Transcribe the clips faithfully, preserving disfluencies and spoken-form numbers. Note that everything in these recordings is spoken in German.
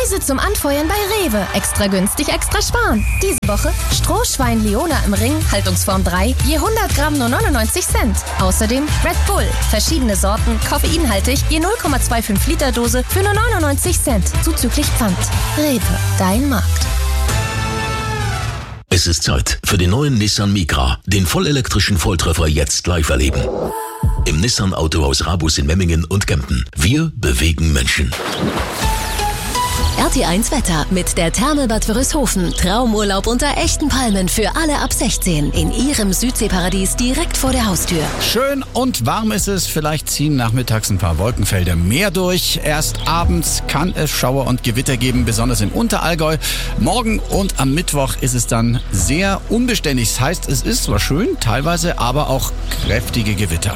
Gemüse zum Anfeuern bei Rewe. Extra günstig, extra sparen. Diese Woche Strohschwein Leona im Ring, Haltungsform drei, je hundert Gramm nur neunundneunzig Cent. Außerdem Red Bull, verschiedene Sorten, koffeinhaltig, je null Komma fünfundzwanzig Liter Dose für nur neunundneunzig Cent. Zuzüglich Pfand. Rewe, dein Markt. Es ist Zeit für den neuen Nissan Micra, den vollelektrischen Volltreffer jetzt live erleben. Im Nissan Autohaus Rabus in Memmingen und Kempten. Wir bewegen Menschen. R T eins Wetter mit der Therme Bad Wörishofen. Traumurlaub unter echten Palmen für alle ab sechzehn. In ihrem Südseeparadies direkt vor der Haustür. Schön und warm ist es. Vielleicht ziehen nachmittags ein paar Wolkenfelder mehr durch. Erst abends kann es Schauer und Gewitter geben, besonders im Unterallgäu. Morgen und am Mittwoch ist es dann sehr unbeständig. Das heißt, es ist zwar schön, teilweise aber auch kräftige Gewitter.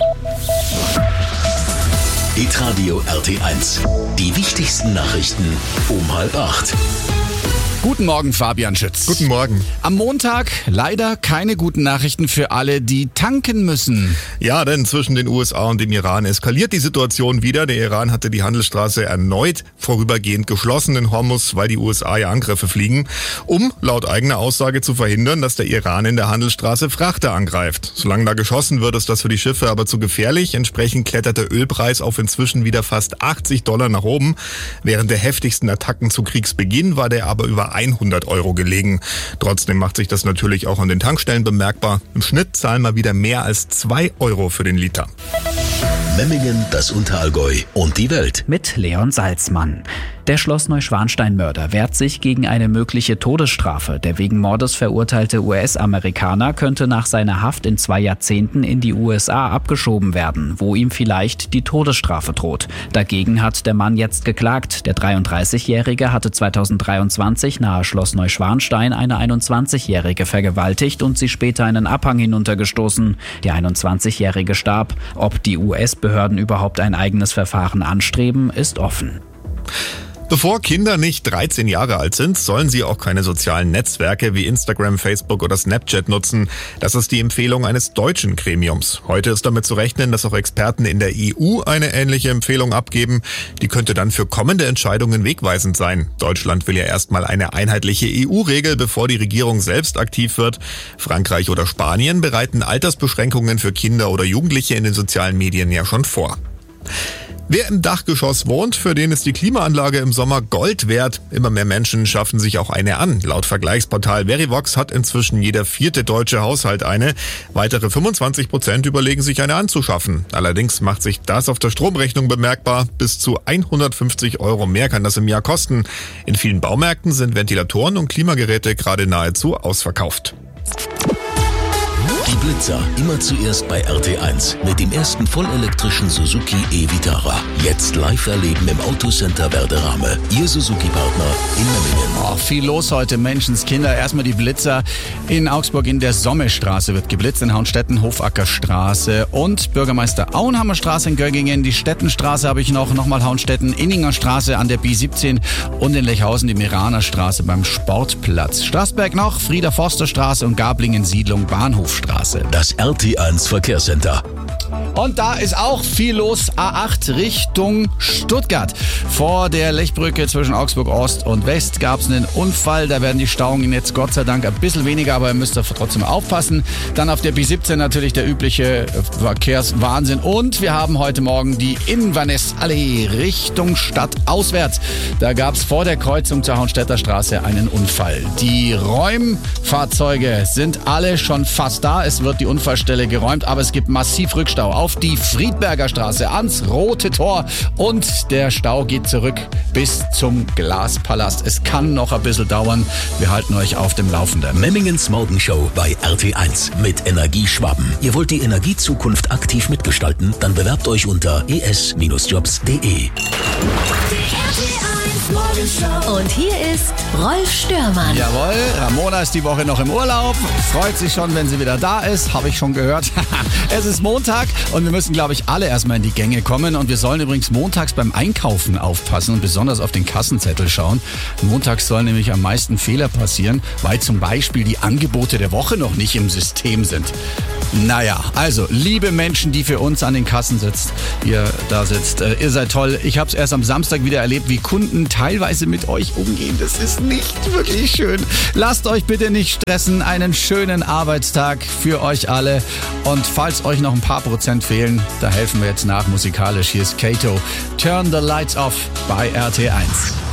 Hitradio R T eins. Die wichtigsten Nachrichten um halb acht. Guten Morgen, Fabian Schütz. Guten Morgen. Am Montag leider keine guten Nachrichten für alle, die tanken müssen. Ja, denn zwischen den U S A und dem Iran eskaliert die Situation wieder. Der Iran hatte die Handelsstraße erneut vorübergehend geschlossen in Hormuz, weil die U S A ja Angriffe fliegen, um laut eigener Aussage zu verhindern, dass der Iran in der Handelsstraße Frachter angreift. Solange da geschossen wird, ist das für die Schiffe aber zu gefährlich. Entsprechend klettert der Ölpreis auf inzwischen wieder fast achtzig Dollar nach oben. Während der heftigsten Attacken zu Kriegsbeginn war der aber über hundert Euro gelegen. Trotzdem macht sich das natürlich auch an den Tankstellen bemerkbar. Im Schnitt zahlen wir wieder mehr als zwei Euro für den Liter. Memmingen, das Unterallgäu und die Welt. Mit Leon Salzmann. Der Schloss-Neuschwanstein-Mörder wehrt sich gegen eine mögliche Todesstrafe. Der wegen Mordes verurteilte U S-Amerikaner könnte nach seiner Haft in zwei Jahrzehnten in die U S A abgeschoben werden, wo ihm vielleicht die Todesstrafe droht. Dagegen hat der Mann jetzt geklagt. Der dreiunddreißigjährige hatte zweitausenddreiundzwanzig nahe Schloss Neuschwanstein eine einundzwanzigjährige vergewaltigt und sie später einen Abhang hinuntergestoßen. Die einundzwanzigjährige starb. Ob die U S-Behörden überhaupt ein eigenes Verfahren anstreben, ist offen. Bevor Kinder nicht dreizehn Jahre alt sind, sollen sie auch keine sozialen Netzwerke wie Instagram, Facebook oder Snapchat nutzen. Das ist die Empfehlung eines deutschen Gremiums. Heute ist damit zu rechnen, dass auch Experten in der E U eine ähnliche Empfehlung abgeben. Die könnte dann für kommende Entscheidungen wegweisend sein. Deutschland will ja erstmal eine einheitliche E U-Regel, bevor die Regierung selbst aktiv wird. Frankreich oder Spanien bereiten Altersbeschränkungen für Kinder oder Jugendliche in den sozialen Medien ja schon vor. Wer im Dachgeschoss wohnt, für den ist die Klimaanlage im Sommer Gold wert. Immer mehr Menschen schaffen sich auch eine an. Laut Vergleichsportal Verivox hat inzwischen jeder vierte deutsche Haushalt eine. Weitere fünfundzwanzig Prozent überlegen sich eine anzuschaffen. Allerdings macht sich das auf der Stromrechnung bemerkbar. Bis zu hundertfünfzig Euro mehr kann das im Jahr kosten. In vielen Baumärkten sind Ventilatoren und Klimageräte gerade nahezu ausverkauft. Die Blitzer, immer zuerst bei R T eins mit dem ersten vollelektrischen Suzuki e-Vitara. Jetzt live erleben im Autocenter Werderame. Ihr Suzuki-Partner in Memmingen. Oh, viel los heute, Menschenskinder. Erstmal die Blitzer. In Augsburg in der Sommestraße wird geblitzt, in Haunstetten Hofackerstraße und Bürgermeister Auenhammerstraße in Göggingen. Die Stettenstraße habe ich noch, nochmal Haunstetten, Inningerstraße an der B siebzehn und in Lechhausen die Meranerstraße beim Sportplatz. Straßberg noch, Frieder-Forster-Straße und Gablingen-Siedlung Bahnhofstraße. Das R T eins Verkehrscenter. Und da ist auch viel los. A acht Richtung Stuttgart. Vor der Lechbrücke zwischen Augsburg Ost und West gab es einen Unfall. Da werden die Stauungen jetzt Gott sei Dank ein bisschen weniger, aber ihr müsst trotzdem aufpassen. Dann auf der B siebzehn natürlich der übliche Verkehrswahnsinn. Und wir haben heute Morgen die Inverness-Allee Richtung Stadt auswärts. Da gab es vor der Kreuzung zur Haunstädter Straße einen Unfall. Die Räumfahrzeuge sind alle schon fast da. Es wird die Unfallstelle geräumt, aber es gibt massiv Rückstau auf die Friedberger Straße ans Rote Tor und der Stau geht zurück bis zum Glaspalast. Es kann noch ein bisschen dauern. Wir halten euch auf dem Laufenden. Memmingens Morgenshow bei R T eins mit Energie Schwaben. Ihr wollt die Energiezukunft aktiv mitgestalten? Dann bewerbt euch unter e s jobs punkt de. Und hier ist Rolf Störmann. Jawohl, Ramona ist die Woche noch im Urlaub. Freut sich schon, wenn sie wieder da ist. Habe ich schon gehört. Es ist Montag und wir müssen, glaube ich, alle erstmal in die Gänge kommen. Und wir sollen übrigens montags beim Einkaufen aufpassen und besonders auf den Kassenzettel schauen. Montags sollen nämlich am meisten Fehler passieren, weil zum Beispiel die Angebote der Woche noch nicht im System sind. Naja, also liebe Menschen, die für uns an den Kassen sitzt, ihr da sitzt, äh, ihr seid toll. Ich habe es erst am Samstag wieder erlebt, wie Kunden teilweise mit euch umgehen. Das ist nicht wirklich schön. Lasst euch bitte nicht stressen. Einen schönen Arbeitstag für euch alle. Und falls euch noch ein paar Prozent fehlen, da helfen wir jetzt nach musikalisch. Hier ist Kato. Turn the Lights Off bei R T eins.